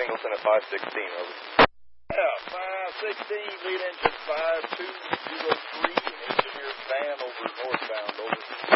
Singleton at 516, over. Yeah, 516, lead engine 5203, engineer van over northbound, over.